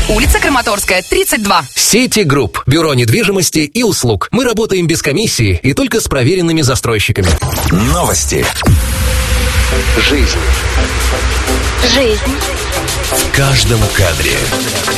Улица Краматорская, 32. Сити Групп. Бюро недвижимости и услуг. Мы работаем без комиссии и только с проверенными застройщиками. Новости. Жизнь. Жизнь. В каждом кадре.